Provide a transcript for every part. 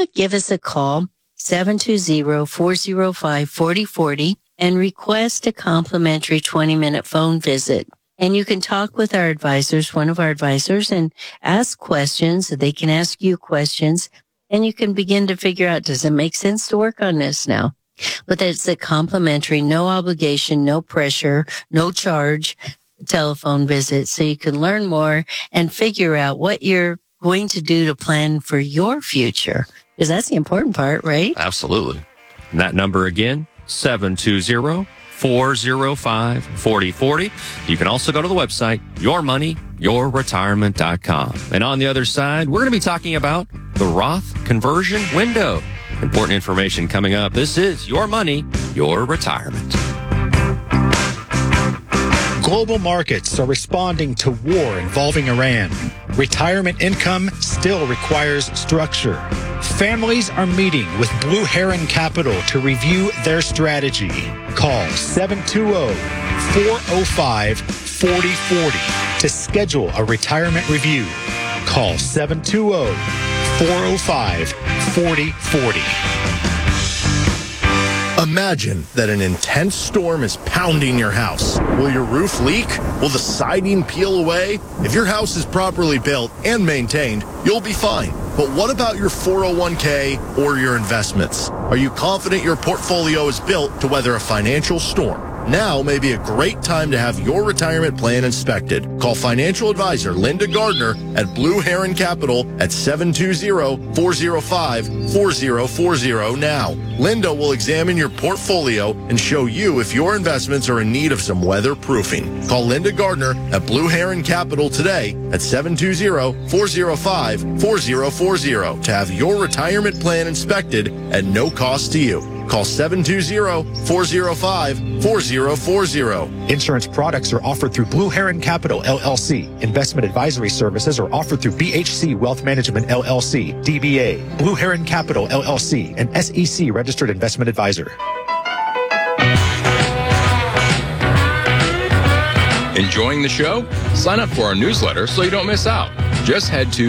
would give us a call, 720-405-4040, and request a complimentary 20-minute phone visit. And you can talk with our advisors, one of our advisors, and ask questions. They can ask you questions, and you can begin to figure out, does it make sense to work on this now? But it's a complimentary, no obligation, no pressure, no charge telephone visit, so you can learn more and figure out what you're going to do to plan for your future. Because that's the important part, right? Absolutely. And that number again, 720-405-4040. You can also go to the website, yourmoneyyourretirement.com. And on the other side, we're going to be talking about the Roth conversion window. Important information coming up. This is Your Money, Your Retirement. Global markets are responding to war involving Iran. Retirement income still requires structure. Families are meeting with Blue Heron Capital to review their strategy. Call 720-405-4040 to schedule a retirement review. Call 720-405-4040. Imagine that an intense storm is pounding your house. Will your roof leak? Will the siding peel away? If your house is properly built and maintained, you'll be fine. But what about your 401k or your investments? Are you confident your portfolio is built to weather a financial storm? Now may be a great time to have your retirement plan inspected. Call financial advisor Linda Gardner at Blue Heron Capital at 720-405-4040 now. Linda will examine your portfolio and show you if your investments are in need of some weatherproofing. Call Linda Gardner at Blue Heron Capital today at 720-405-4040 to have your retirement plan inspected at no cost to you. Call 720-405-4040. Insurance products are offered through Blue Heron Capital, LLC. Investment advisory services are offered through BHC Wealth Management, LLC, DBA. Blue Heron Capital, LLC, an SEC registered investment advisor. Enjoying the show? Sign up for our newsletter so you don't miss out. Just head to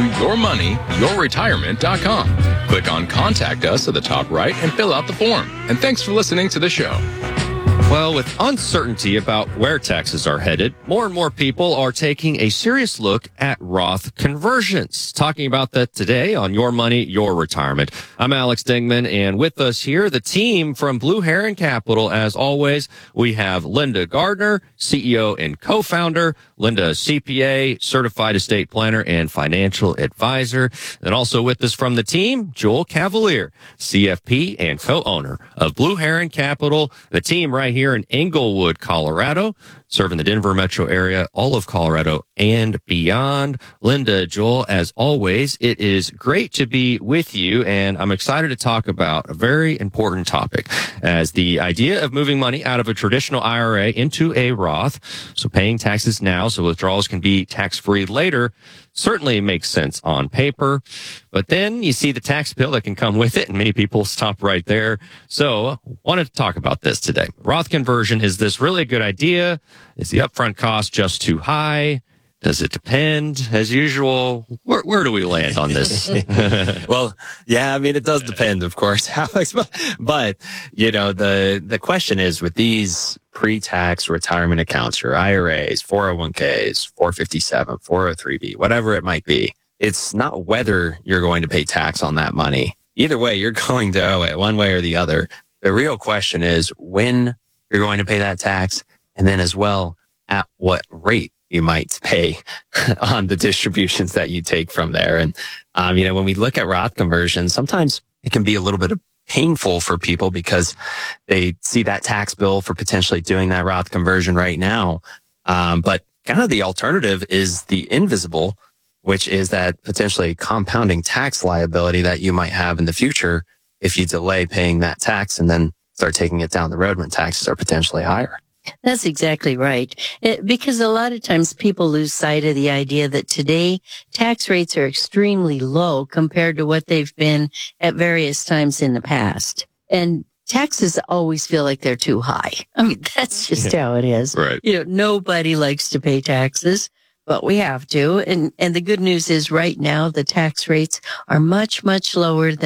yourmoneyyourretirement.com. Click on Contact Us at the top right and fill out the form. And thanks for listening to the show. Well, with uncertainty about where taxes are headed, more and more people are taking a serious look at Roth conversions. Talking about that today on Your Money, Your Retirement. I'm Alex Dingman, and with us here, the team from Blue Heron Capital. As always, we have Linda Gardner, CEO and co-founder. Linda, CPA, certified estate planner and financial advisor. And also with us from the team, Joel Cavalier, CFP and co-owner of Blue Heron Capital. The team right here in Englewood, Colorado, serving the Denver metro area, all of Colorado and beyond. Linda, Joel, as always, it is great to be with you, and I'm excited to talk about a very important topic, as the idea of moving money out of a traditional IRA into a Roth, so paying taxes now so withdrawals can be tax-free later, certainly makes sense on paper. But then you see the tax bill that can come with it, and many people stop right there. So wanted to talk about this today. Roth conversion, is this really a good idea? Is the upfront cost just too high? Does it depend? As usual, where do we land on this? Well, yeah, I mean, it does depend, of course, Alex. But you know, the question is, with these pre-tax retirement accounts, your IRAs, 401ks, 457, 403b, whatever it might be, it's not whether you're going to pay tax on that money. Either way, you're going to owe it one way or the other. The real question is when you're going to pay that tax, and then as well, at what rate you might pay on the distributions that you take from there. And, you know, when we look at Roth conversions, sometimes it can be a little bit painful for people because they see that tax bill for potentially doing that Roth conversion right now. But kind of the alternative is the invisible, which is that potentially compounding tax liability that you might have in the future if you delay paying that tax and then start taking it down the road when taxes are potentially higher. That's exactly right. Because a lot of times people lose sight of the idea that today tax rates are extremely low compared to what they've been at various times in the past. And taxes always feel like they're too high. I mean, that's just how it is. Right. You know, nobody likes to pay taxes, but we have to. And the good news is right now the tax rates are much, much lower than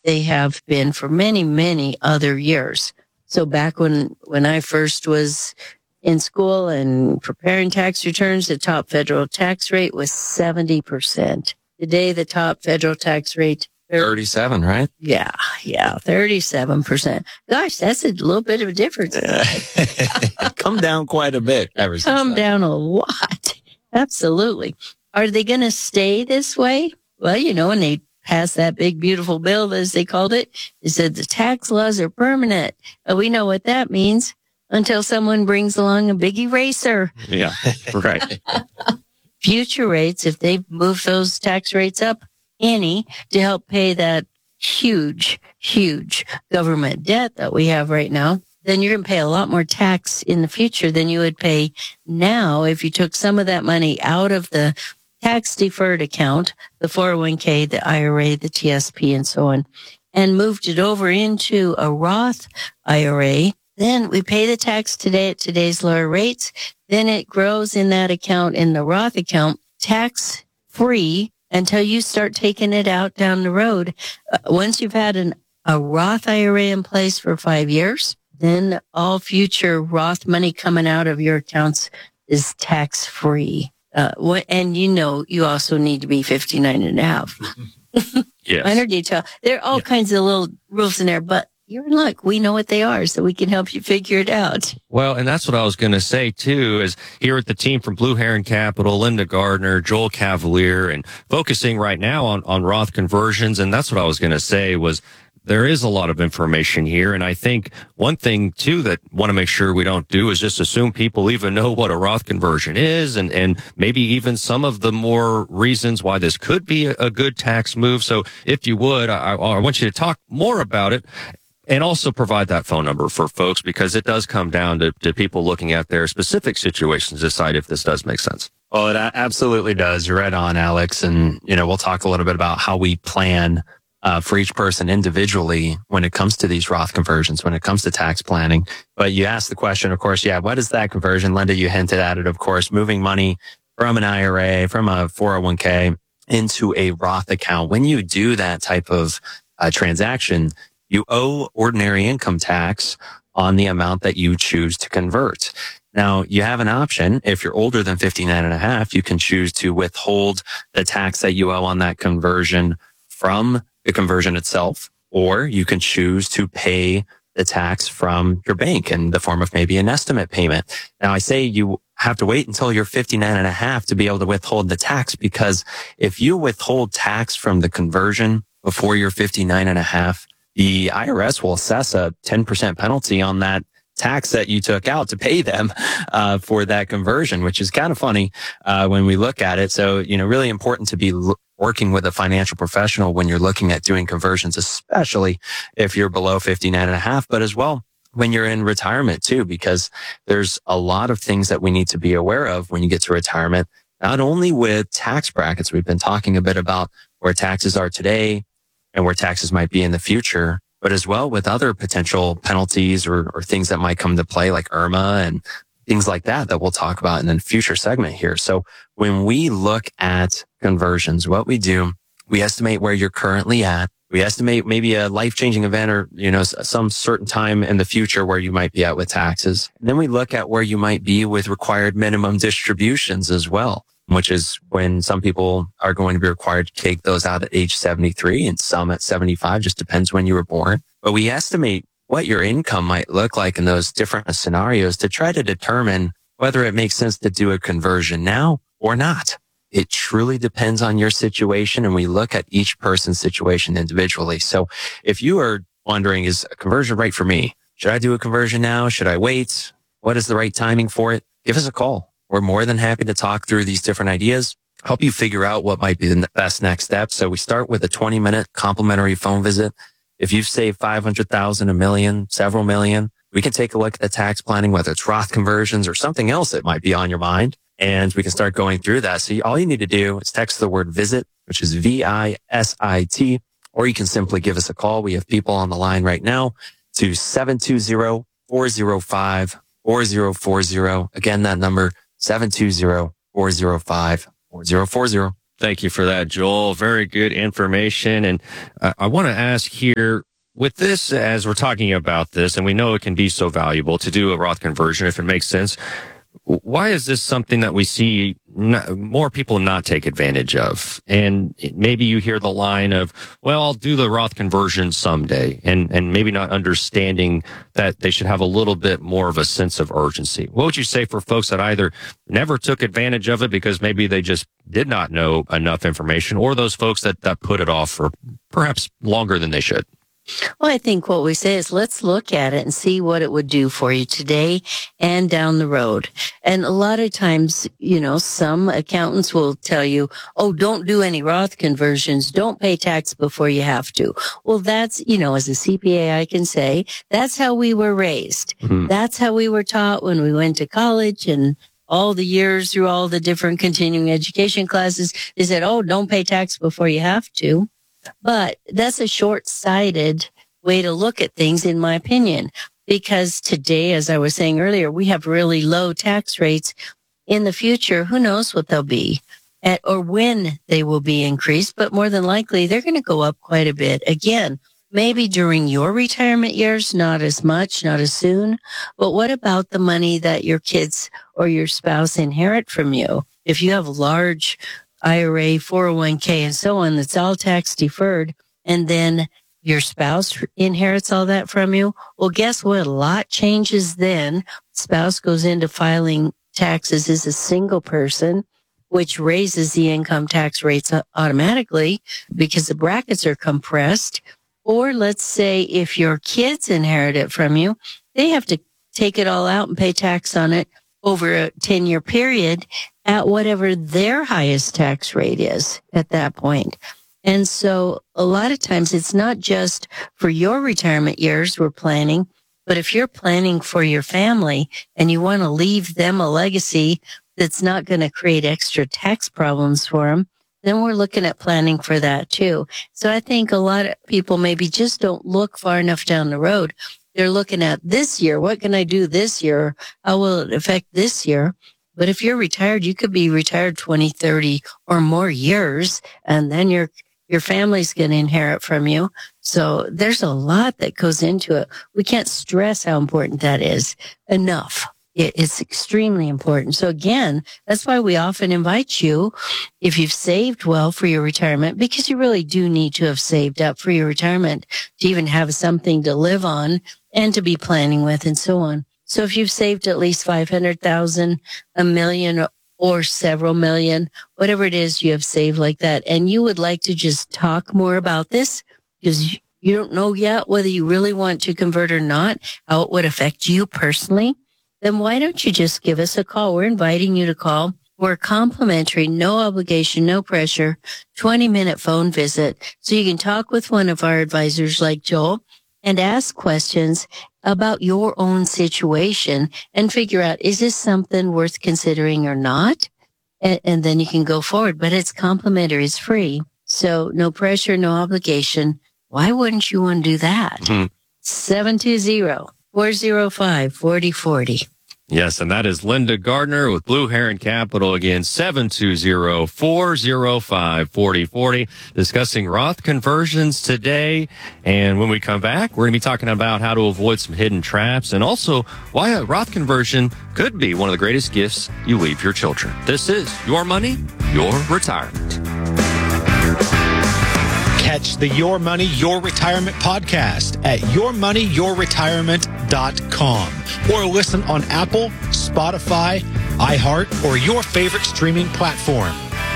they have been for many, many other years. So back when I first was in school and preparing tax returns, the top federal tax rate was 70%. Today, the top federal tax rate 37, right? Yeah, 37%. Gosh, that's a little bit of a difference. Come down quite a bit. Come down a lot. Absolutely. Are they going to stay this way? Well, when they passed that big, beautiful bill, as they called it, they said the tax laws are permanent. We know what that means until someone brings along a big eraser. Yeah, right. Future rates, if they move those tax rates up any to help pay that huge, huge government debt that we have right now, then you're going to pay a lot more tax in the future than you would pay now if you took some of that money out of the tax deferred account, the 401k, the IRA, the TSP, and so on, and moved it over into a Roth IRA. Then we pay the tax today at today's lower rates. Then it grows in that account, in the Roth account, tax free until you start taking it out down the road. Once you've had a Roth IRA in place for 5 years, then all future Roth money coming out of your accounts is tax free. And you also need to be 59 and a half. Yes. Minor detail. There are all kinds of little rules in there, but you're in luck. We know what they are, so we can help you figure it out. Well, and that's what I was going to say, too, is here at the team from Blue Heron Capital, Linda Gardner, Joel Cavalier, and focusing right now on Roth conversions. And that's what I was going to say was there is a lot of information here. And I think one thing, too, that want to make sure we don't do is just assume people even know what a Roth conversion is and maybe even some of the more reasons why this could be a good tax move. So if you would, I want you to talk more about it. And also provide that phone number for folks, because it does come down to people looking at their specific situations to decide if this does make sense. Well, it absolutely does. You're right on, Alex. And, we'll talk a little bit about how we plan for each person individually when it comes to these Roth conversions, when it comes to tax planning. But you asked the question, of course, what is that conversion? Linda, you hinted at it, of course, moving money from an IRA, from a 401k into a Roth account. When you do that type of transaction, you owe ordinary income tax on the amount that you choose to convert. Now, you have an option. If you're older than 59 and a half, you can choose to withhold the tax that you owe on that conversion from the conversion itself, or you can choose to pay the tax from your bank in the form of maybe an estimate payment. Now, I say you have to wait until you're 59 and a half to be able to withhold the tax, because if you withhold tax from the conversion before you're 59 and a half, the IRS will assess a 10% penalty on that tax that you took out to pay them for that conversion, which is kind of funny when we look at it. So, really important to be working with a financial professional when you're looking at doing conversions, especially if you're below 59 and a half, but as well when you're in retirement too, because there's a lot of things that we need to be aware of when you get to retirement, not only with tax brackets. We've been talking a bit about where taxes are today and where taxes might be in the future, but as well with other potential penalties or things that might come to play like IRMA and things like that we'll talk about in a future segment here. So when we look at conversions, what we do, we estimate where you're currently at. We estimate maybe a life-changing event or, some certain time in the future where you might be at with taxes. And then we look at where you might be with required minimum distributions as well, which is when some people are going to be required to take those out at age 73 and some at 75, just depends when you were born. But we estimate what your income might look like in those different scenarios to try to determine whether it makes sense to do a conversion now or not. It truly depends on your situation, and we look at each person's situation individually. So if you are wondering, is a conversion right for me? Should I do a conversion now? Should I wait? What is the right timing for it? Give us a call. We're more than happy to talk through these different ideas, help you figure out what might be the best next step. So we start with a 20-minute complimentary phone visit. If you've saved 500,000, a million, several million, we can take a look at the tax planning, whether it's Roth conversions or something else that might be on your mind. And we can start going through that. So all you need to do is text the word visit, which is VISIT, or you can simply give us a call. We have people on the line right now to 720-405-4040. Again, that number, 720-405-4040. Thank you for that, Joel. Very good information. And I want to ask here, with this, as we're talking about this, and we know it can be so valuable to do a Roth conversion if it makes sense, why is this something that we see more people not take advantage of? And maybe you hear the line of, well, I'll do the Roth conversion someday, and maybe not understanding that they should have a little bit more of a sense of urgency. What would you say for folks that either never took advantage of it because maybe they just did not know enough information, or those folks that put it off for perhaps longer than they should? Well, I think what we say is let's look at it and see what it would do for you today and down the road. And a lot of times, some accountants will tell you, oh, don't do any Roth conversions. Don't pay tax before you have to. Well, that's, as a CPA, I can say that's how we were raised. Mm-hmm. That's how we were taught when we went to college and all the years through all the different continuing education classes. They said, oh, don't pay tax before you have to. But that's a short-sighted way to look at things, in my opinion, because today, as I was saying earlier, we have really low tax rates. In the future, who knows what they'll be or when they will be increased, but more than likely, they're going to go up quite a bit. Again, maybe during your retirement years, not as much, not as soon, but what about the money that your kids or your spouse inherit from you? If you have large IRA, 401k, and so on, that's all tax deferred, and then your spouse inherits all that from you, well, guess what? A lot changes then. Spouse goes into filing taxes as a single person, which raises the income tax rates automatically because the brackets are compressed. Or let's say if your kids inherit it from you, they have to take it all out and pay tax on it over a 10-year period at whatever their highest tax rate is at that point. And so a lot of times it's not just for your retirement years we're planning, but if you're planning for your family and you want to leave them a legacy that's not going to create extra tax problems for them, then we're looking at planning for that too. So I think a lot of people maybe just don't look far enough down the road. They're looking at this year. What can I do this year? How will it affect this year? But if you're retired, you could be retired 20, 30 or more years, and then your family's going to inherit from you. So there's a lot that goes into it. We can't stress how important that is enough. It's extremely important. So again, that's why we often invite you, if you've saved well for your retirement, because you really do need to have saved up for your retirement to even have something to live on and to be planning with and so on. So if you've saved at least 500,000, $1 million, or several million, whatever it is you have saved like that, and you would like to just talk more about this because you don't know yet whether you really want to convert or not, how it would affect you personally, then why don't you just give us a call? We're inviting you to call. We're complimentary, no obligation, no pressure, 20-minute phone visit. So you can talk with one of our advisors like Joel and ask questions about your own situation and figure out, is this something worth considering or not? And then you can go forward. But it's complimentary, it's free. So no pressure, no obligation. Why wouldn't you want to do that? 720-405-4040. Yes, and that is Linda Gardner with Blue Heron Capital. Again, 720-405-4040, discussing Roth conversions today. And when we come back, we're going to be talking about how to avoid some hidden traps and also why a Roth conversion could be one of the greatest gifts you leave your children. This is Your Money, Your Retirement. Catch the Your Money, Your Retirement podcast at yourmoneyyourretirement.com or listen on Apple, Spotify, iHeart, or your favorite streaming platform.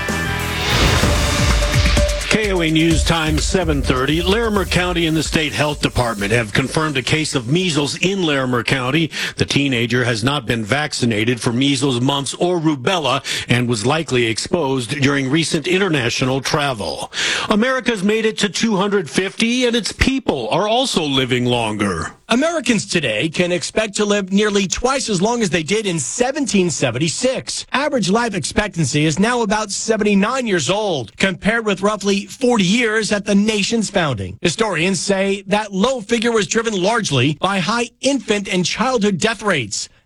KOA News Time 7:30. Larimer County and the State Health Department have confirmed a case of measles in Larimer County. The teenager has not been vaccinated for measles, mumps, or rubella and was likely exposed during recent international travel. America's made it to 250 and its people are also living longer. Americans today can expect to live nearly twice as long as they did in 1776. Average life expectancy is now about 79 years old, compared with roughly 40 years at the nation's founding. Historians say that low figure was driven largely by high infant and childhood death rates.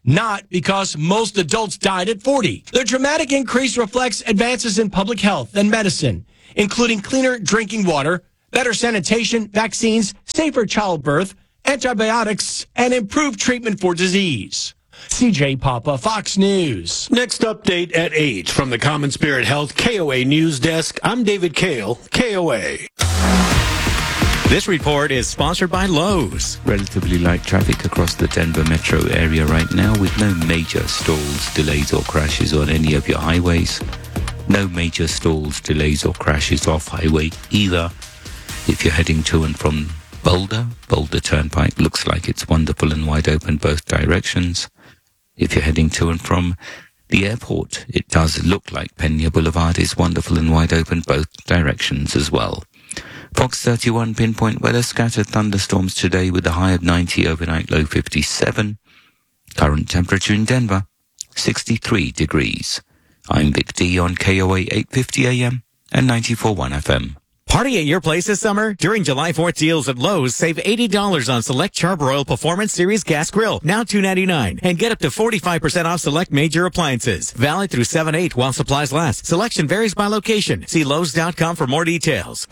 not because most adults died at 40. The dramatic increase reflects advances in public health and medicine, including cleaner drinking water, better sanitation, vaccines, safer childbirth, antibiotics, and improved treatment for disease. CJ Papa, Fox News. Next update at 8 from the Common Spirit Health KOA News Desk. I'm David Kale, KOA. This report is sponsored by Lowe's. Relatively light traffic across the Denver metro area right now with no major stalls, delays or crashes on any of your highways. No major stalls, delays or crashes off highway either. If you're heading to and from Boulder Turnpike looks like it's wonderful and wide open both directions. If you're heading to and from the airport, it does look like Pena Boulevard is wonderful and wide open both directions as well. Fox 31 pinpoint weather, scattered thunderstorms today with a high of 90, overnight low 57. Current temperature in Denver, 63 degrees. I'm Vic D on KOA 850 AM and 94.1 FM. Party at your place this summer? During July 4th deals at Lowe's, save $80 on select Charbroil Performance Series Gas Grill, now $2.99, and get up to 45% off select major appliances. Valid through 7/8 while supplies last. Selection varies by location. See Lowe's.com for more details.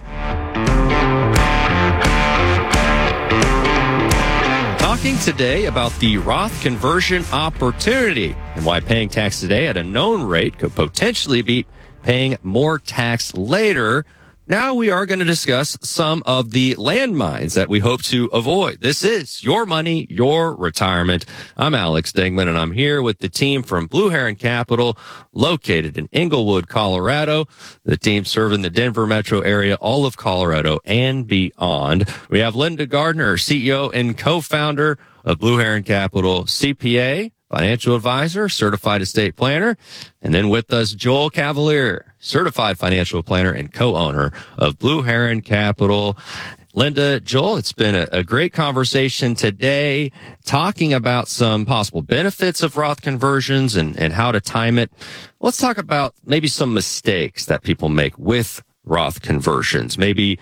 Talking today about the Roth conversion opportunity and why paying tax today at a known rate could potentially be paying more tax later. Now we are going to discuss some of the landmines that we hope to avoid. This is Your Money, Your Retirement. I'm Alex Dingman, and I'm here with the team from Blue Heron Capital, located in Englewood, Colorado. The team serving the Denver metro area, all of Colorado, and beyond. We have Linda Gardner, CEO and co-founder of Blue Heron Capital, CPA, financial advisor, certified estate planner, and then with us, Joel Cavalier, certified financial planner and co-owner of Blue Heron Capital. Linda, Joel, it's been a great conversation today talking about some possible benefits of Roth conversions and how to time it. Let's talk about maybe some mistakes that people make with Roth conversions. Maybe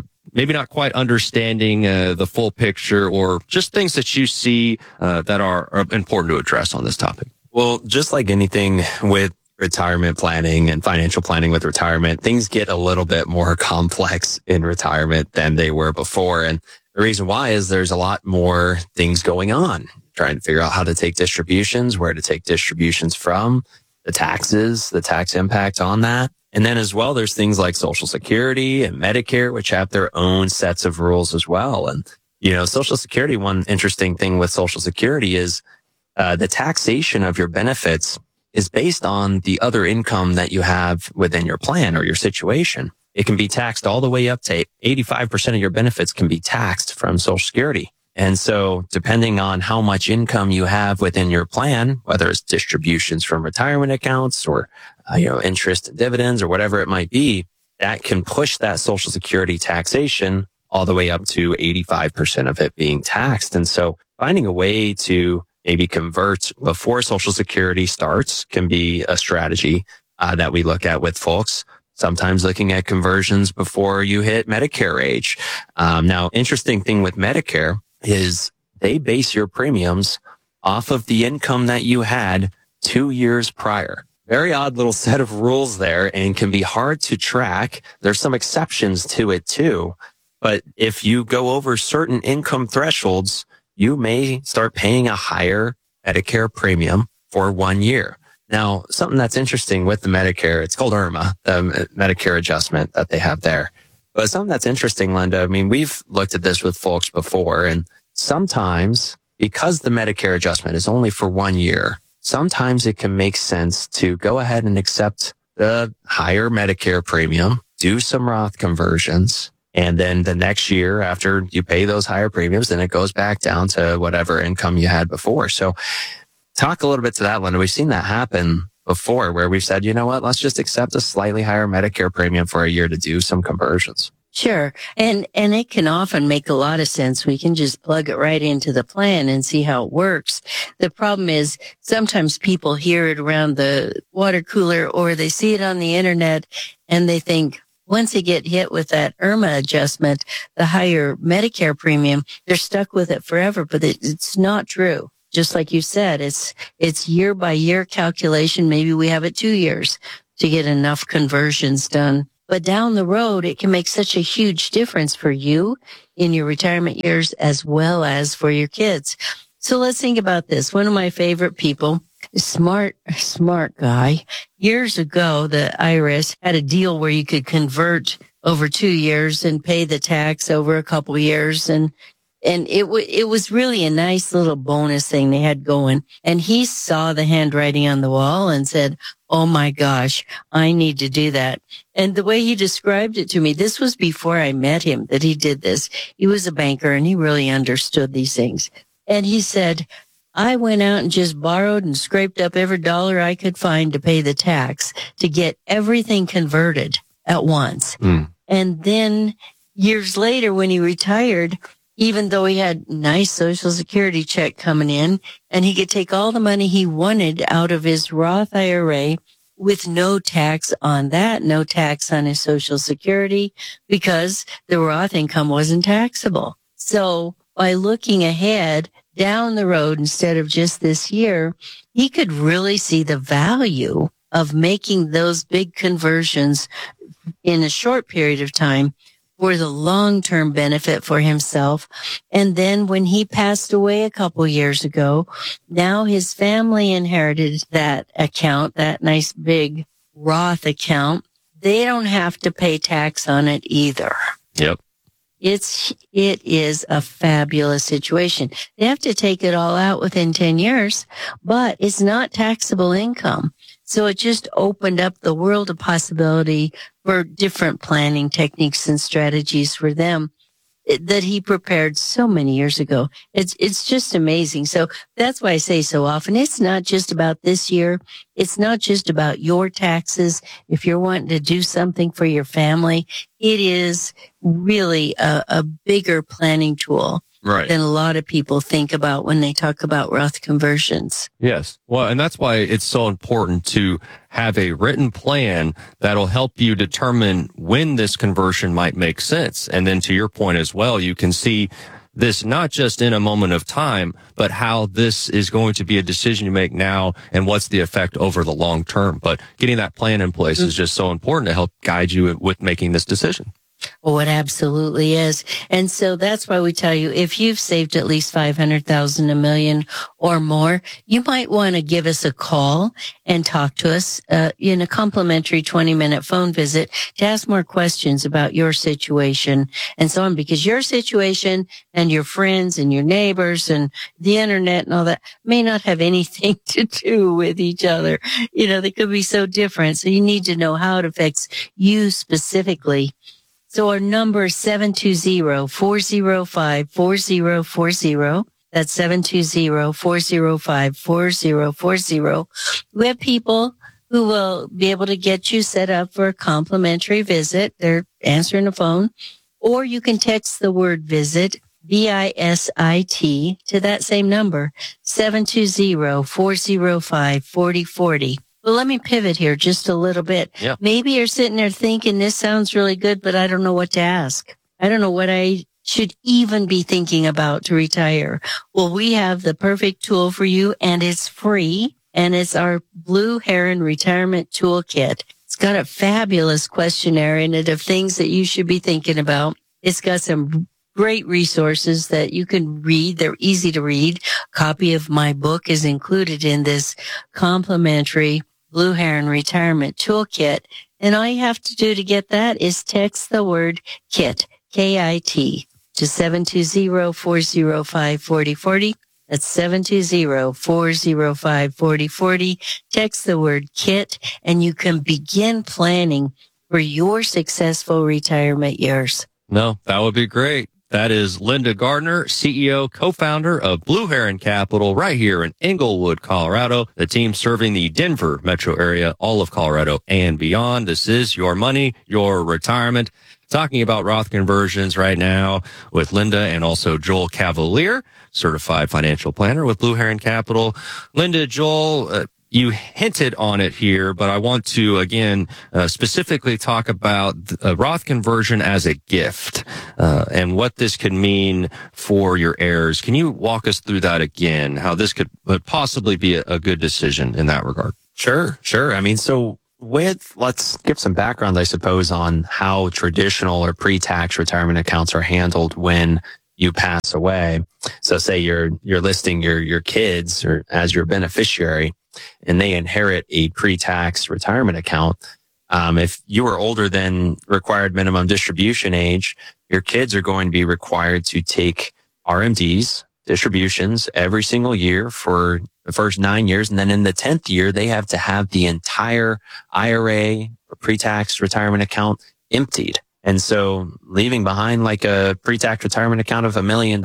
not quite understanding the full picture, or just things that you see that are important to address on this topic. Well, just like anything with retirement planning and financial planning with retirement, things get a little bit more complex in retirement than they were before. And the reason why is there's a lot more things going on, trying to figure out how to take distributions, where to take distributions from, the taxes, the tax impact on that. And then as well, there's things like Social Security and Medicare, which have their own sets of rules as well. And, Social Security, one interesting thing with Social Security is the taxation of your benefits is based on the other income that you have within your plan or your situation. It can be taxed all the way up to 85% of your benefits can be taxed from Social Security. And so depending on how much income you have within your plan, whether it's distributions from retirement accounts or, interest and dividends or whatever it might be, that can push that Social Security taxation all the way up to 85% of it being taxed. And so finding a way to maybe convert before Social Security starts can be a strategy that we look at with folks. Sometimes looking at conversions before you hit Medicare age. Now, interesting thing with Medicare is they base your premiums off of the income that you had 2 years prior. Very odd little set of rules there, and can be hard to track. There's some exceptions to it too. But if you go over certain income thresholds, you may start paying a higher Medicare premium for 1 year. Now, something that's interesting with the Medicare, it's called IRMA, the Medicare adjustment that they have there. But something that's interesting, Linda, I mean, we've looked at this with folks before, and sometimes because the Medicare adjustment is only for 1 year, sometimes it can make sense to go ahead and accept the higher Medicare premium, do some Roth conversions, and then the next year after you pay those higher premiums, then it goes back down to whatever income you had before. So talk a little bit to that, Linda. We've seen that happen before where we've said, you know what, let's just accept a slightly higher Medicare premium for a year to do some conversions. Sure. And it can often make a lot of sense. We can just plug it right into the plan and see how it works. The problem is sometimes people hear it around the water cooler or they see it on the internet and they think, once they get hit with that IRMA adjustment, the higher Medicare premium, they're stuck with it forever, but it's not true. just like you said, it's year by year calculation. Maybe we have it 2 years to get enough conversions done. But down the road, it can make such a huge difference for you in your retirement years as well as for your kids. So let's think about this. One of my favorite people, smart guy. Years ago, the IRS had a deal where you could convert over 2 years and pay the tax over a couple years. And it was really a nice little bonus thing they had going. And he saw the handwriting on the wall and said, oh my gosh, I need to do that. And the way he described it to me, this was before I met him that he did this. He was a banker and he really understood these things. And he said, I went out and just borrowed and scraped up every dollar I could find to pay the tax to get everything converted at once. And then years later, when he retired, even though he had nice Social Security check coming in and he could take all the money he wanted out of his Roth IRA with no tax on that, no tax on his Social Security because the Roth income wasn't taxable. So by looking ahead down the road instead of just this year, he could really see the value of making those big conversions in a short period of time for the long-term benefit for himself. And then when he passed away a couple years ago, now his family inherited that account, that nice big Roth account. They don't have to pay tax on it either. Yep. It is a fabulous situation. They have to take it all out within 10 years, but it's not taxable income. So it just opened up the world of possibility for different planning techniques and strategies for them that he prepared so many years ago. It's just amazing. So that's why I say so often, it's not just about this year. It's not just about your taxes. If you're wanting to do something for your family, it is really a bigger planning tool. Right. Than a lot of people think about when they talk about Roth conversions. Yes. Well, and that's why it's so important to have a written plan that'll help you determine when this conversion might make sense. And then to your point as well, you can see this not just in a moment of time, but how this is going to be a decision you make now and what's the effect over the long term. But getting that plan in place is just so important to help guide you with making this decision. Oh, it absolutely is. And so that's why we tell you, if you've saved at least 500,000, $1 million or more, you might want to give us a call and talk to us in a complimentary 20-minute phone visit to ask more questions about your situation and so on, because your situation and your friends and your neighbors and the internet and all that may not have anything to do with each other. You know, they could be so different. So you need to know how it affects you specifically. So our number is 720-405-4040. That's 720-405-4040. We have people who will be able to get you set up for a complimentary visit. They're answering the phone. Or you can text the word visit, VISIT, to that same number, 720-405-4040. Well, let me pivot here just a little bit. Yeah. Maybe you're sitting there thinking this sounds really good, but I don't know what to ask. I don't know what I should even be thinking about to retire. Well, we have the perfect tool for you, and it's free, and it's our Blue Heron Retirement Toolkit. It's got a fabulous questionnaire in it of things that you should be thinking about. It's got some great resources that you can read. They're easy to read. A copy of my book is included in this complimentary Blue Heron Retirement Toolkit. And all you have to do to get that is text the word KIT, K-I-T, to 720-405-4040. That's 720-405-4040. Text the word KIT and you can begin planning for your successful retirement years. No, that would be great. That is Linda Gardner, CEO, co-founder of Blue Heron Capital right here in Englewood, Colorado. The team serving the Denver metro area, all of Colorado and beyond. This is Your Money, Your Retirement. Talking about Roth conversions right now with Linda and also Joel Cavalier, certified financial planner with Blue Heron Capital. Linda, Joel, You hinted on it here, but I want to, again, specifically talk about Roth conversion as a gift and what this could mean for your heirs. Can you walk us through that again, how this could possibly be a good decision in that regard? Sure. I mean, so let's give some background, I suppose, on how traditional or pre-tax retirement accounts are handled when you pass away. So say you're listing your kids or as your beneficiary, and they inherit a pre-tax retirement account. If you are older than required minimum distribution age, your kids are going to be required to take RMDs, distributions, every single year for the first 9 years. And then in the 10th year, they have to have the entire IRA or pre-tax retirement account emptied. And so leaving behind like a pre-tax retirement account of $1 million,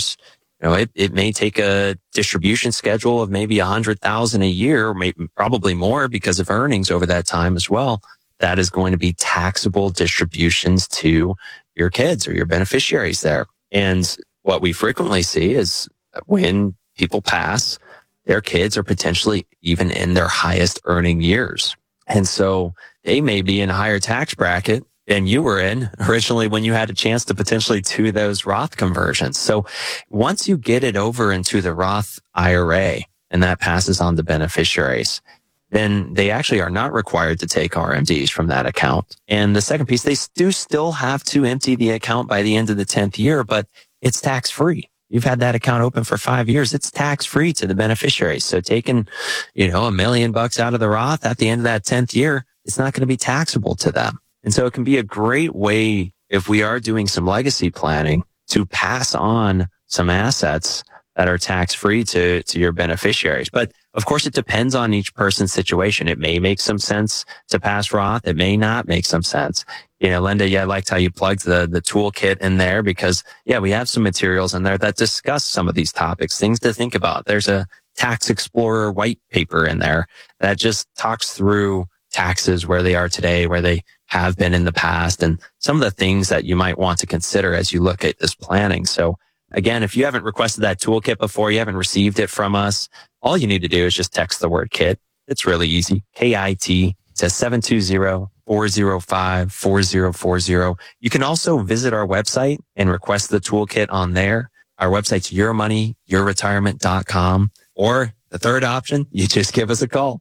it may take a distribution schedule of maybe $100,000 a year, or maybe probably more because of earnings over that time as well. That is going to be taxable distributions to your kids or your beneficiaries there. And what we frequently see is when people pass, their kids are potentially even in their highest earning years. And so they may be in a higher tax bracket than you were in originally when you had a chance to potentially do those Roth conversions. So once you get it over into the Roth IRA and that passes on to beneficiaries, then they actually are not required to take RMDs from that account. And the second piece, they do still have to empty the account by the end of the 10th year, but it's tax free. You've had that account open for 5 years. It's tax free to the beneficiaries. So taking, $1 million out of the Roth at the end of that 10th year, it's not going to be taxable to them. And so it can be a great way, if we are doing some legacy planning, to pass on some assets that are tax-free to your beneficiaries. But of course, it depends on each person's situation. It may make some sense to pass Roth. It may not make some sense. Linda, I liked how you plugged the toolkit in there because, we have some materials in there that discuss some of these topics, things to think about. There's a Tax Explorer white paper in there that just talks through taxes, where they are today, where they have been in the past, and some of the things that you might want to consider as you look at this planning. So again, if you haven't requested that toolkit before, you haven't received it from us, all you need to do is just text the word KIT. It's really easy. KIT to 720-405-4040. You can also visit our website and request the toolkit on there. Our website's yourmoneyyourretirement.com. Or the third option, you just give us a call,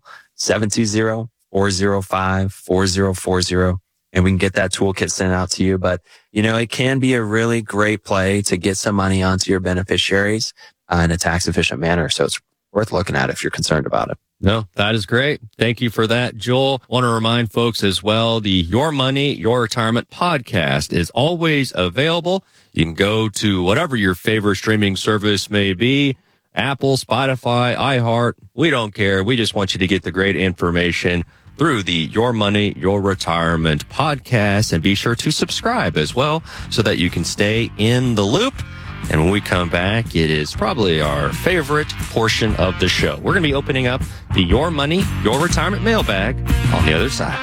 720-405-4040, and we can get that toolkit sent out to you. But, it can be a really great play to get some money onto your beneficiaries in a tax efficient manner. So it's worth looking at if you're concerned about it. No, that is great. Thank you for that, Joel. Want to remind folks as well, the Your Money, Your Retirement podcast is always available. You can go to whatever your favorite streaming service may be, Apple, Spotify, iHeart. We don't care. We just want you to get the great information through the Your Money, Your Retirement podcast. And be sure to subscribe as well so that you can stay in the loop. And when we come back, it is probably our favorite portion of the show. We're going to be opening up the Your Money, Your Retirement mailbag on the other side.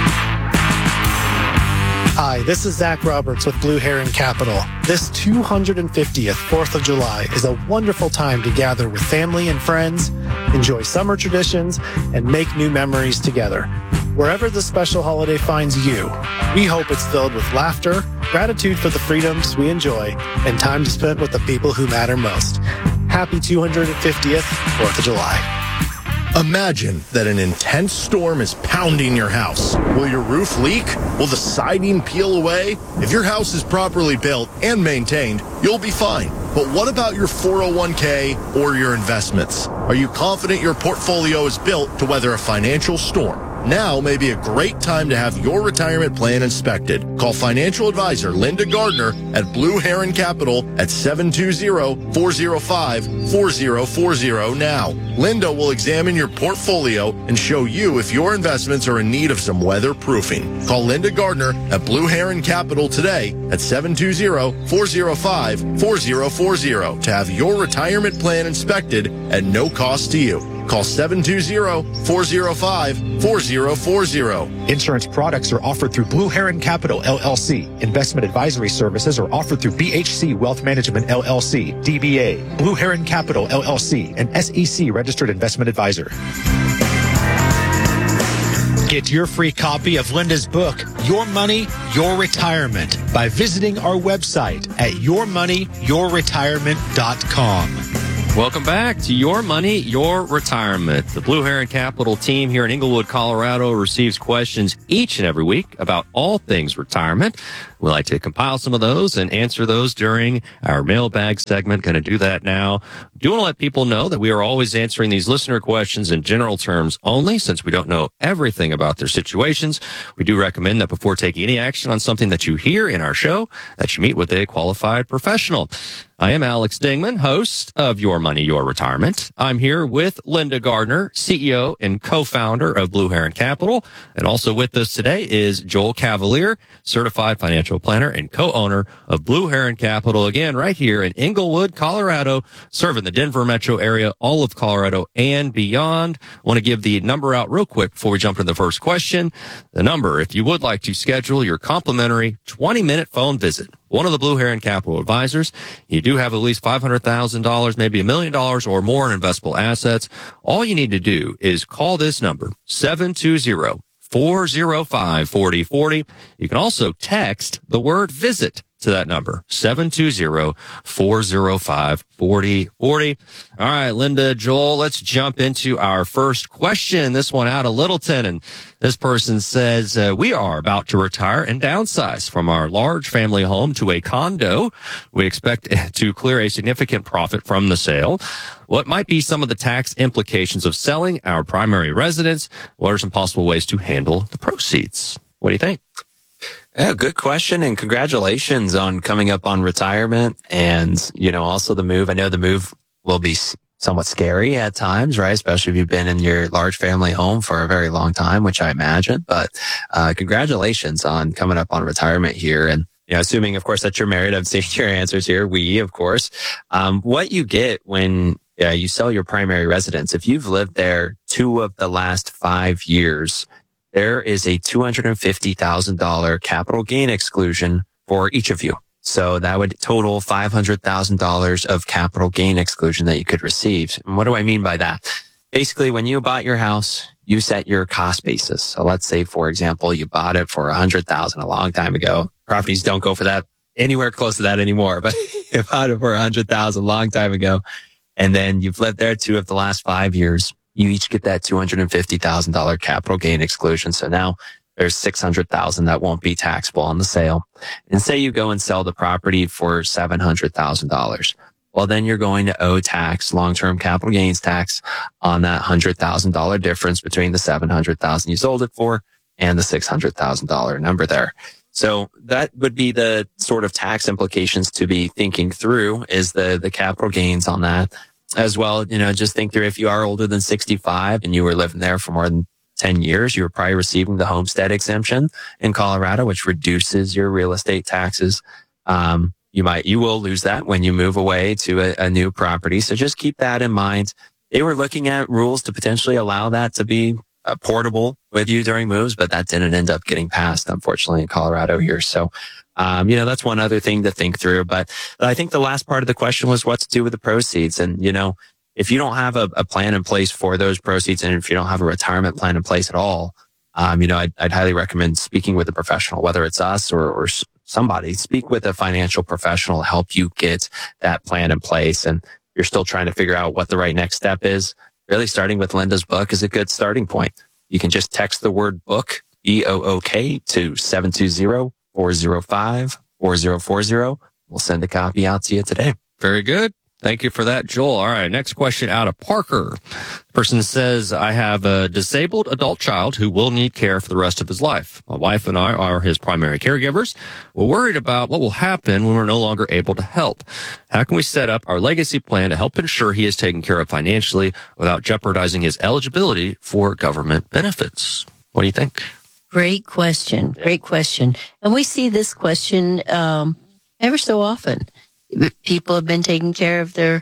Hi, this is Zach Roberts with Blue Heron Capital. This 250th 4th of July is a wonderful time to gather with family and friends, enjoy summer traditions, and make new memories together. Wherever this special holiday finds you, we hope it's filled with laughter, gratitude for the freedoms we enjoy, and time to spend with the people who matter most. Happy 250th 4th of July. Imagine that an intense storm is pounding your house. Will your roof leak? Will the siding peel away? If your house is properly built and maintained, you'll be fine. But what about your 401k or your investments? Are you confident your portfolio is built to weather a financial storm? Now may be a great time to have your retirement plan inspected. Call financial advisor Linda Gardner at Blue Heron Capital at 720-405-4040 now. Linda will examine your portfolio and show you if your investments are in need of some weatherproofing. Call Linda Gardner at Blue Heron Capital today at 720-405-4040 to have your retirement plan inspected at no cost to you. Call 720-405-4040. Insurance products are offered through Blue Heron Capital, LLC. Investment advisory services are offered through BHC Wealth Management, LLC, DBA. Blue Heron Capital, LLC, an SEC registered investment advisor. Get your free copy of Linda's book, Your Money, Your Retirement, by visiting our website at yourmoneyyourretirement.com. Welcome back to Your Money, Your Retirement. The Blue Heron Capital team here in Englewood, Colorado receives questions each and every week about all things retirement. We like to compile some of those and answer those during our mailbag segment. Going to do that now. Do want to let people know that we are always answering these listener questions in general terms only, since we don't know everything about their situations. We do recommend that before taking any action on something that you hear in our show, that you meet with a qualified professional. I am Alex Dingman, host of Your Money, Your Retirement. I'm here with Linda Gardner, CEO and co-founder of Blue Heron Capital. And also with us today is Joel Cavalier, certified financial planner and co-owner of Blue Heron Capital. Again, right here in Englewood, Colorado, serving the Denver metro area, all of Colorado and beyond. I want to give the number out real quick before we jump into the first question. The number, if you would like to schedule your complimentary 20-minute phone visit, one of the Blue Heron Capital advisors. You do have at least $500,000, maybe $1 million or more in investable assets. All you need to do is call this number, 720-405-4040. You can also text the word visit to that number, 720-405-4040. All right, Linda, Joel, let's jump into our first question. This one out of Littleton, and this person says, we are about to retire and downsize from our large family home to a condo. We expect to clear a significant profit from the sale. What might be some of the tax implications of selling our primary residence? What are some possible ways to handle the proceeds? What do you think? Yeah, good question. And congratulations on coming up on retirement and, also the move. I know the move will be somewhat scary at times, right? Especially if you've been in your large family home for a very long time, which I imagine. But congratulations on coming up on retirement here. And, assuming, of course, that you're married, I've seen your answers here. We, of course. What you get when you sell your primary residence, if you've lived there 2 of the last 5 years, there is a $250,000 capital gain exclusion for each of you. So that would total $500,000 of capital gain exclusion that you could receive. And what do I mean by that? Basically, when you bought your house, you set your cost basis. So let's say, for example, you bought it for $100,000 a long time ago. Properties don't go for that anywhere close to that anymore, but you bought it for $100,000 a long time ago. And then you've lived there 2 of the last 5 years. You each get that $250,000 capital gain exclusion. So now there's $600,000 that won't be taxable on the sale. And say you go and sell the property for $700,000. Well, then you're going to owe tax, long-term capital gains tax, on that $100,000 difference between the $700,000 you sold it for and the $600,000 number there. So that would be the sort of tax implications to be thinking through, is the capital gains on that. As well, just think through, if you are older than 65 and you were living there for more than 10 years, you were probably receiving the homestead exemption in Colorado, which reduces your real estate taxes. You will lose that when you move away to a new property. So just keep that in mind. They were looking at rules to potentially allow that to be portable with you during moves, but that didn't end up getting passed, unfortunately, in Colorado here. So, that's one other thing to think through. But I think the last part of the question was what to do with the proceeds. And, if you don't have a plan in place for those proceeds, and if you don't have a retirement plan in place at all, I'd highly recommend speaking with a professional, whether it's us or somebody. Speak with a financial professional to help you get that plan in place. And you're still trying to figure out what the right next step is. Really starting with Linda's book is a good starting point. You can just text the word book, BOOK, to 720-405-4040. We'll send a copy out to you today. Very good. Thank you for that, Joel. All right, next question out of Parker. The person says, I have a disabled adult child who will need care for the rest of his life. My wife and I are his primary caregivers. We're worried about what will happen when we're no longer able to help. How can we set up our legacy plan to help ensure he is taken care of financially without jeopardizing his eligibility for government benefits? What do you think? Great question. Great question. And we see this question ever so often. People have been taking care of their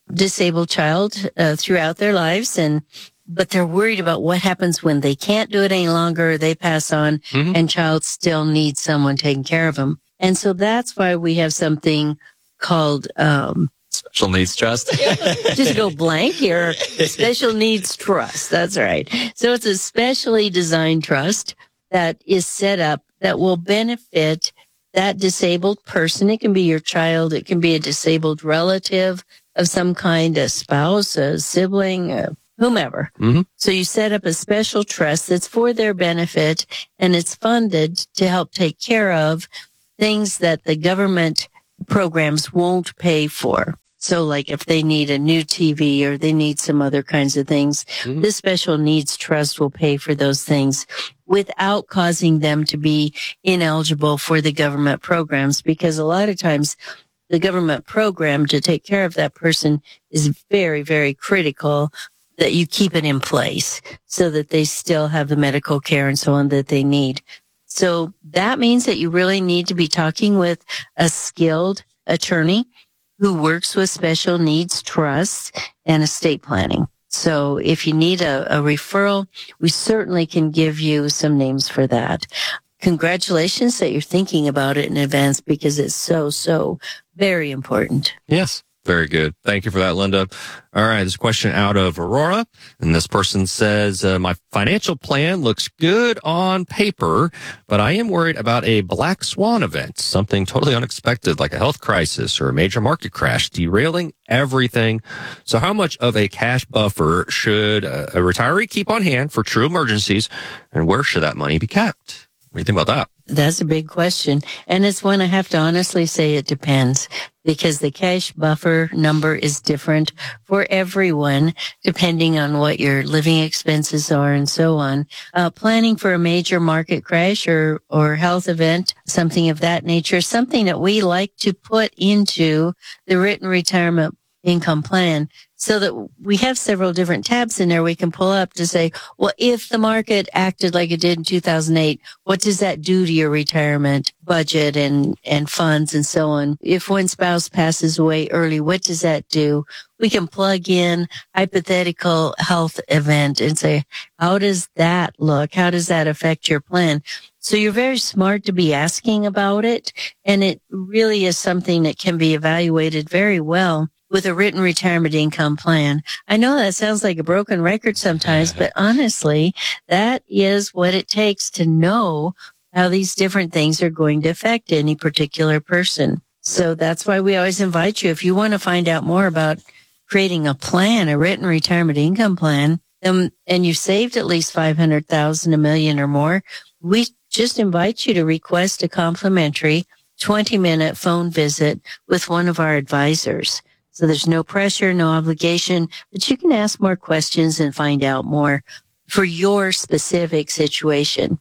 disabled child throughout their lives, but they're worried about what happens when they can't do it any longer, they pass on, and child still needs someone taking care of them. And so that's why we have something called Special Needs Trust. Just go blank here. Special Needs Trust. That's right. So it's a specially designed trust that is set up that will benefit that disabled person. It can be your child. It can be a disabled relative of some kind, a spouse, a sibling, whomever. So you set up a special trust that's for their benefit, and it's funded to help take care of things that the government programs won't pay for. So like if they need a new TV or they need some other kinds of things, this Special Needs Trust will pay for those things without causing them to be ineligible for the government programs, because a lot of times the government program to take care of that person is very, very critical that you keep it in place so that they still have the medical care and so on that they need. So that means that you really need to be talking with a skilled attorney who works with special needs trusts and estate planning. So if you need a referral, we certainly can give you some names for that. Congratulations that you're thinking about it in advance, because it's so very important. Yes. Very good. Thank you for that, Linda. All right. This question out of Aurora. And this person says, my financial plan looks good on paper, but I am worried about a black swan event, something totally unexpected, like a health crisis or a major market crash, derailing everything. So how much of a cash buffer should a retiree keep on hand for true emergencies? And where should that money be kept? What do you think about that? That's a big question. And it's one I have to honestly say it depends, because the cash buffer number is different for everyone, depending on what your living expenses are and so on. Planning for a major market crash or health event, something of that nature, something that we like to put into the written retirement income plan, so that we have several different tabs in there we can pull up to say, well, if the market acted like it did in 2008, what does that do to your retirement budget and funds and so on? If one spouse passes away early, what does that do? We can plug in hypothetical health event and say, how does that look? How does that affect your plan? So you're very smart to be asking about it. And it really is something that can be evaluated very well with a written retirement income plan. I know that sounds like a broken record sometimes, but honestly, that is what it takes to know how these different things are going to affect any particular person. So that's why we always invite you, if you want to find out more about creating a plan, a written retirement income plan, and you've saved at least $500,000, $1 million or more, we just invite you to request a complimentary 20-minute phone visit with one of our advisors. So there's no pressure, no obligation, but you can ask more questions and find out more for your specific situation.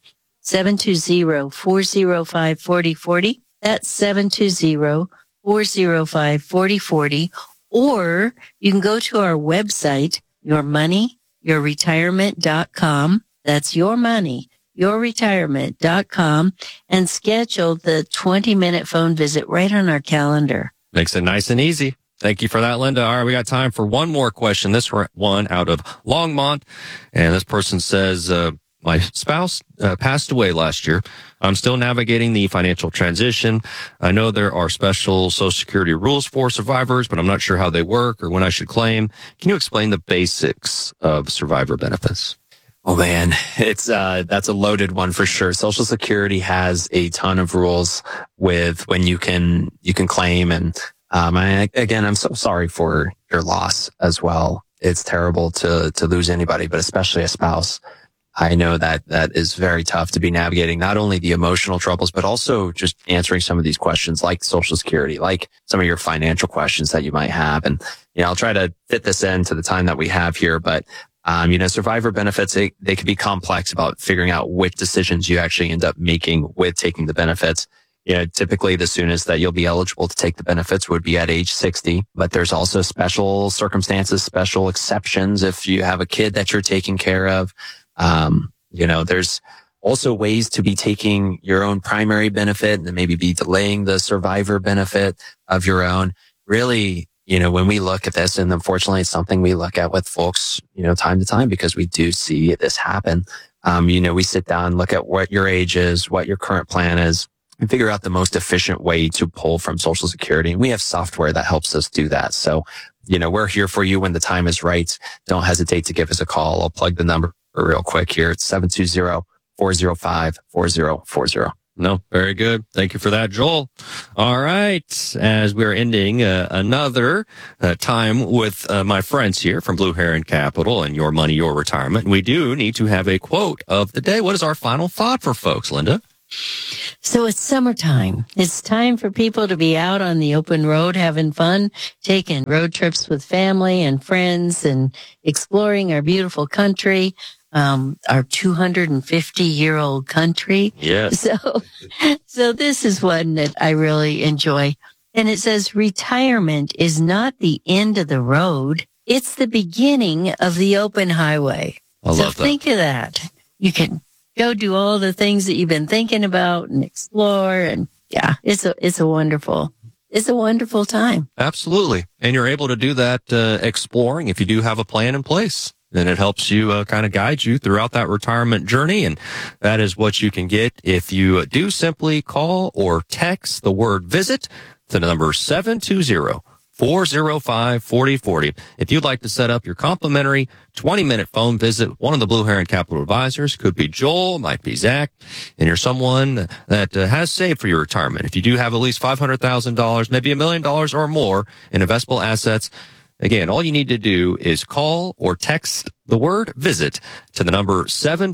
720-405-4040. That's 720-405-4040. Or you can go to our website, yourmoneyyourretirement.com. That's yourmoneyyourretirement.com, and schedule the 20-minute phone visit right on our calendar. Makes it nice and easy. Thank you for that, Linda. All right, we got time for one more question. This one out of Longmont. And this person says, my spouse passed away last year. I'm still navigating the financial transition. I know there are special Social Security rules for survivors, but I'm not sure how they work or when I should claim. Can you explain the basics of survivor benefits? Oh man, it's that's a loaded one for sure. Social Security has a ton of rules with when you can claim, and I'm so sorry for your loss as well. It's terrible to lose anybody, but especially a spouse. I know that is very tough to be navigating, not only the emotional troubles, but also just answering some of these questions like Social Security, like some of your financial questions that you might have. And, I'll try to fit this into the time that we have here, but survivor benefits, they can be complex about figuring out which decisions you actually end up making with taking the benefits. Typically the soonest that you'll be eligible to take the benefits would be at age 60, but there's also special circumstances, special exceptions if you have a kid that you're taking care of. There's also ways to be taking your own primary benefit and maybe be delaying the survivor benefit of your own. Really, when we look at this, and unfortunately it's something we look at with folks, time to time, because we do see this happen. We sit down, look at what your age is, what your current plan is, and figure out the most efficient way to pull from Social Security. And we have software that helps us do that. So, we're here for you when the time is right. Don't hesitate to give us a call. I'll plug the number real quick here. It's 720-405-4040. No, very good. Thank you for that, Joel. All right. As we're ending another time with my friends here from Blue Heron Capital and Your Money, Your Retirement, we do need to have a quote of the day. What is our final thought for folks, Linda? So it's summertime. It's time for people to be out on the open road having fun, taking road trips with family and friends and exploring our beautiful country. Our 250-year-old country. Yes. So this is one that I really enjoy. And it says, retirement is not the end of the road. It's the beginning of the open highway. I love that. Think of that. You can go do all the things that you've been thinking about and explore. And yeah, it's a wonderful time. Absolutely. And you're able to do that, exploring if you do have a plan in place. Then it helps you kind of guide you throughout that retirement journey. And that is what you can get if you do simply call or text the word visit to the number 720-405-4040. If you'd like to set up your complimentary 20-minute phone visit, one of the Blue Heron Capital advisors, could be Joel, might be Zach, and you're someone that has saved for your retirement. If you do have at least $500,000, maybe $1 million or more in investable assets, again, all you need to do is call or text the word visit to the number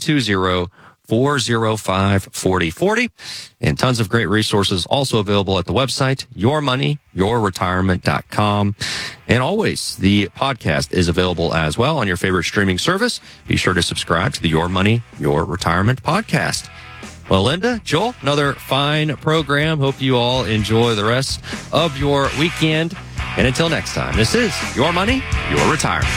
720-405-4040. And tons of great resources also available at the website, yourmoneyyourretirement.com. And always, the podcast is available as well on your favorite streaming service. Be sure to subscribe to the Your Money, Your Retirement podcast. Well, Linda, Joel, another fine program. Hope you all enjoy the rest of your weekend. And until next time, this is Your Money, Your Retirement.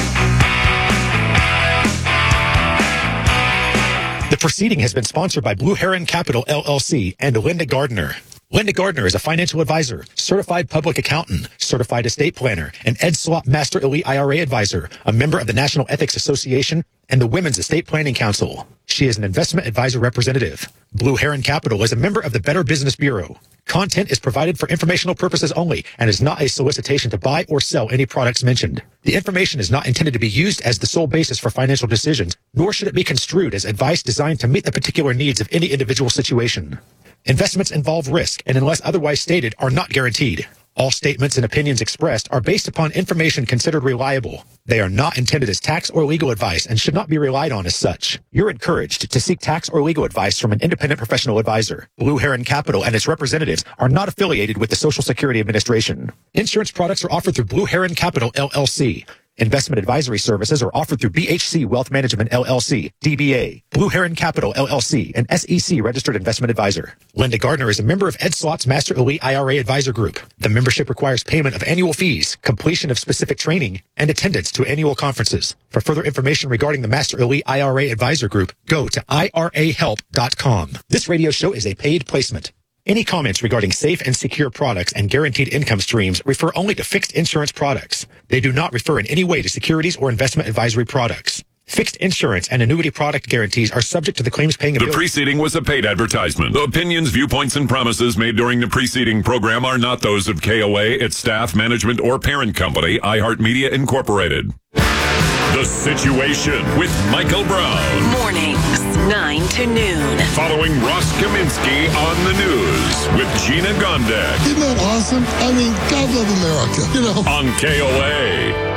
The proceeding has been sponsored by Blue Heron Capital, LLC, and Linda Gardner. Linda Gardner is a financial advisor, certified public accountant, certified estate planner, and Ed Swap Master Elite IRA advisor, a member of the National Ethics Association and the Women's Estate Planning Council. She is an investment advisor representative. Blue Heron Capital is a member of the Better Business Bureau. Content is provided for informational purposes only and is not a solicitation to buy or sell any products mentioned. The information is not intended to be used as the sole basis for financial decisions, nor should it be construed as advice designed to meet the particular needs of any individual situation. Investments involve risk and, unless otherwise stated, are not guaranteed. All statements and opinions expressed are based upon information considered reliable. They are not intended as tax or legal advice and should not be relied on as such. You're encouraged to seek tax or legal advice from an independent professional advisor. Blue Heron Capital and its representatives are not affiliated with the Social Security Administration. Insurance products are offered through Blue Heron Capital, LLC. Investment advisory services are offered through BHC Wealth Management, LLC, DBA, Blue Heron Capital, LLC, an SEC registered investment advisor. Linda Gardner is a member of Ed Slott's Master Elite IRA Advisor Group. The membership requires payment of annual fees, completion of specific training, and attendance to annual conferences. For further information regarding the Master Elite IRA Advisor Group, go to irahelp.com. This radio show is a paid placement. Any comments regarding safe and secure products and guaranteed income streams refer only to fixed insurance products. They do not refer in any way to securities or investment advisory products. Fixed insurance and annuity product guarantees are subject to the claims paying ability. The preceding was a paid advertisement. The opinions, viewpoints, and promises made during the preceding program are not those of KOA, its staff, management, or parent company, iHeartMedia Incorporated. The Situation with Michael Brown. Mornings, 9 to noon. Following Ross Kaminsky on the news with Gina Gondek. Isn't that awesome? I mean, God love America, you know. On KOA.